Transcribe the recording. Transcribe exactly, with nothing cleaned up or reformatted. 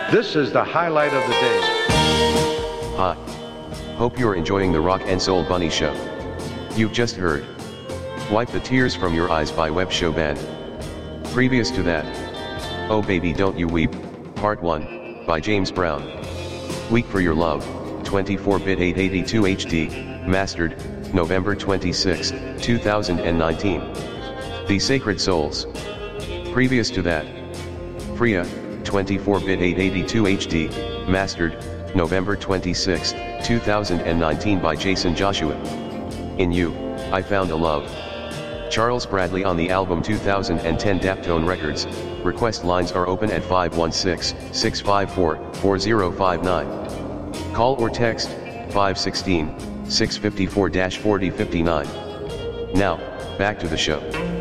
This is the highlight of the day. Hi. Hope you're enjoying the Rock and Soul Bunny Show. You've just heard Wipe the Tears from Your Eyes by Web Show Band. Previous to that, Oh Baby Don't You Weep, Part one, by James Brown. Weak for Your Love, twenty-four bit eight eighty-two H D, mastered, November twenty-sixth, two thousand nineteen. The Sacred Souls. Previous to that, Freya, twenty-four bit eight eighty-two H D, mastered, November twenty-sixth, two thousand nineteen by Jason Joshua. In You, I Found a Love. Charles Bradley on the album two thousand ten Daptone Records. Request lines are open at five one six, six five four, four zero five nine. Call or text, five one six, six five four, four zero five nine. Now, back to the show.